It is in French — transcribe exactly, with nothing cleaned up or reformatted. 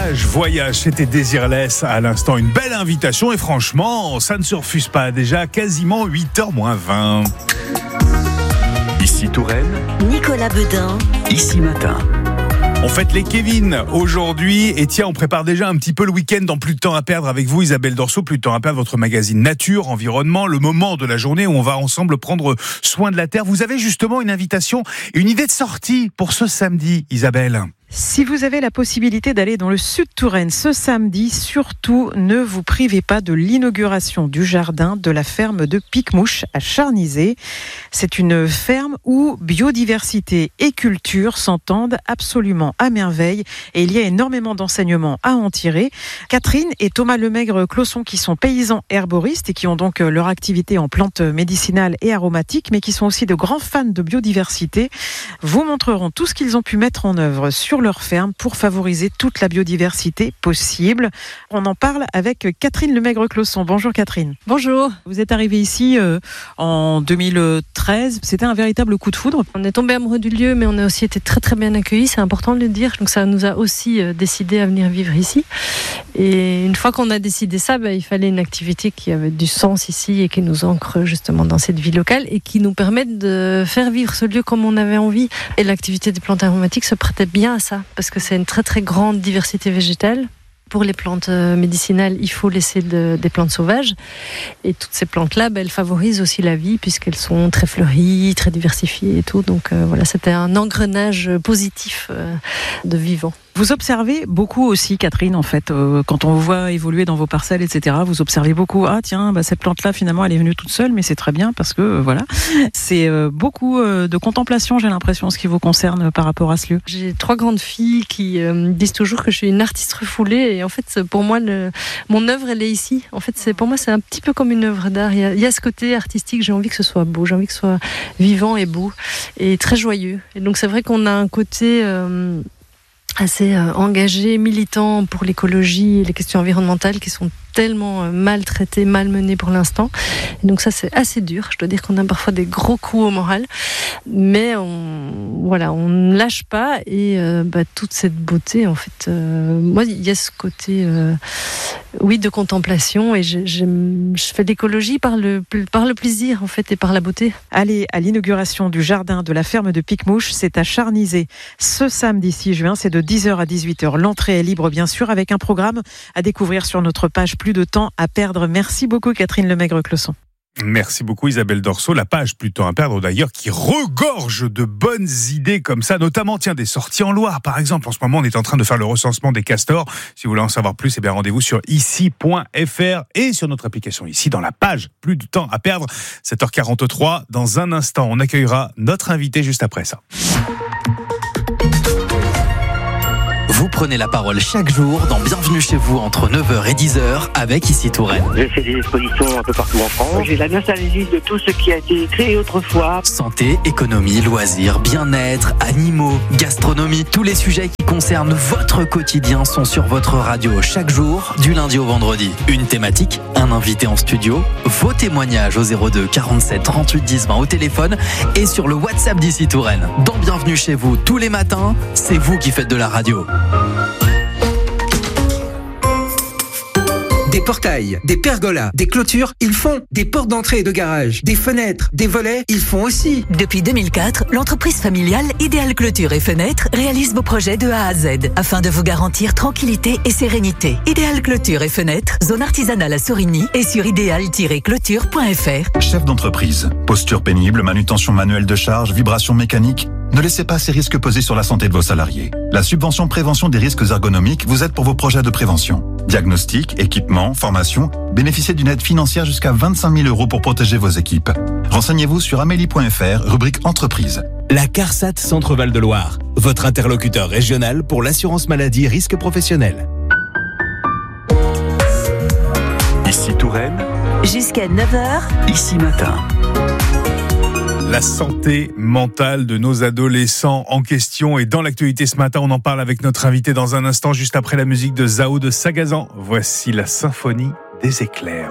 Plage, voyage, c'était Désirless à l'instant, une belle invitation et franchement, ça ne se refuse pas, déjà quasiment huit heures moins vingt. Ici Touraine, Nicolas Beudin, Ici Matin. On fête les Kevin aujourd'hui et tiens, on prépare déjà un petit peu le week-end dans Plus de temps à perdre avec vous Isabelle Dorso, Plus de temps à perdre, votre magazine nature, environnement, le moment de la journée où on va ensemble prendre soin de la terre. Vous avez justement une invitation, une idée de sortie pour ce samedi, Isabelle. Si vous avez la possibilité d'aller dans le sud Touraine ce samedi, surtout ne vous privez pas de l'inauguration du jardin de la ferme de Picmouche à Charnisay. C'est une ferme où biodiversité et culture s'entendent absolument à merveille et il y a énormément d'enseignements à en tirer. Catherine et Thomas Lemaigre-Closson qui sont paysans herboristes et qui ont donc leur activité en plantes médicinales et aromatiques mais qui sont aussi de grands fans de biodiversité, vous montreront tout ce qu'ils ont pu mettre en œuvre sur leur ferme pour favoriser toute la biodiversité possible. On en parle avec Catherine Lemaigre-Closson. Bonjour Catherine. Bonjour. Vous êtes arrivée ici euh, en deux mille treize. C'était un véritable coup de foudre. On est tombé amoureux du lieu, mais on a aussi été très très bien accueillis. C'est important de le dire. Donc ça nous a aussi euh, décidé à venir vivre ici. Et une fois qu'on a décidé ça, bah, il fallait une activité qui avait du sens ici et qui nous ancre justement dans cette vie locale et qui nous permette de faire vivre ce lieu comme on avait envie. Et l'activité des plantes aromatiques se prêtait bien à ça, parce que c'est une très très grande diversité végétale. Pour les plantes médicinales, il faut laisser de, des plantes sauvages. Et toutes ces plantes-là, ben, elles favorisent aussi la vie puisqu'elles sont très fleuries, très diversifiées et tout. Donc euh, voilà, c'était un engrenage positif euh, de vivant. Vous observez beaucoup aussi, Catherine, en fait, euh, quand on vous voit évoluer dans vos parcelles, et cetera. Vous observez beaucoup. Ah tiens, bah, cette plante-là, finalement, elle est venue toute seule, mais c'est très bien parce que euh, voilà, c'est euh, beaucoup euh, de contemplation. J'ai l'impression, ce qui vous concerne euh, par rapport à ce lieu. J'ai trois grandes filles qui euh, disent toujours que je suis une artiste refoulée, et en fait, pour moi, le, mon œuvre, elle est ici. En fait, c'est pour moi, c'est un petit peu comme une œuvre d'art. Il y a, il y a ce côté artistique. J'ai envie que ce soit beau, j'ai envie que ce soit vivant et beau et très joyeux. Et donc, c'est vrai qu'on a un côté euh, assez euh, engagé, militant pour l'écologie et les questions environnementales qui sont tellement euh, maltraitées, malmenées pour l'instant. Et donc ça, c'est assez dur. Je dois dire qu'on a parfois des gros coups au moral, mais on, voilà, on ne lâche pas. Et euh, bah, toute cette beauté, en fait, euh, moi, il y a ce côté, euh, oui, de contemplation. Et je, je, je fais l'écologie par le, par le plaisir, en fait, et par la beauté. Allez à l'inauguration du jardin de la ferme de Picmouche, c'est à Charnisay. Ce samedi six juin, c'est de dix heures à dix-huit heures. L'entrée est libre, bien sûr, avec un programme à découvrir sur notre page Plus de temps à perdre. Merci beaucoup, Catherine Lemaigre-Closson. Merci beaucoup Isabelle Dorso, la page Plus de temps à perdre d'ailleurs qui regorge de bonnes idées comme ça, notamment tiens des sorties en Loire par exemple. En ce moment on est en train de faire le recensement des castors. Si vous voulez en savoir plus, eh bien rendez-vous sur ici point f r et sur notre application ici dans la page Plus de temps à perdre. sept heures quarante-trois, dans un instant on accueillera notre invité juste après ça. Vous prenez la parole chaque jour dans Bienvenue chez vous entre neuf heures et dix heures avec Ici Touraine. J'ai fait des expositions un peu partout en France. J'ai la nostalgie de tout ce qui a été créé autrefois. Santé, économie, loisirs, bien-être, animaux, gastronomie, tous les sujets qui concernent votre quotidien sont sur votre radio chaque jour, du lundi au vendredi. Une thématique, un invité en studio, vos témoignages au zéro deux quarante-sept trente-huit dix vingt au téléphone et sur le WhatsApp d'Ici Touraine. Dans Bienvenue chez vous tous les matins, c'est vous qui faites de la radio. Des portails, des pergolas, des clôtures, ils font. Des portes d'entrée et de garage, des fenêtres, des volets, ils font aussi. Depuis deux mille quatre, l'entreprise familiale Idéal Clôture et Fenêtres réalise vos projets de A à Z afin de vous garantir tranquillité et sérénité. Idéal Clôture et Fenêtres, zone artisanale à Sorigny et sur idéal tiret clôture point f r. Chef d'entreprise, posture pénible, manutention manuelle de charge, vibrations mécaniques. Ne laissez pas ces risques peser sur la santé de vos salariés. La subvention prévention des risques ergonomiques vous aide pour vos projets de prévention. Diagnostic, équipement, formation, bénéficiez d'une aide financière jusqu'à vingt-cinq mille euros pour protéger vos équipes. Renseignez-vous sur amélie point f r, rubrique entreprise. La CARSAT Centre-Val de Loire, votre interlocuteur régional pour l'assurance maladie risque professionnel. Ici Touraine, Jusqu'à neuf heures. Ici Matin. La santé mentale de nos adolescents en question et dans l'actualité ce matin, on en parle avec notre invité dans un instant, juste après la musique de Zao de Sagazan. Voici la symphonie des éclairs.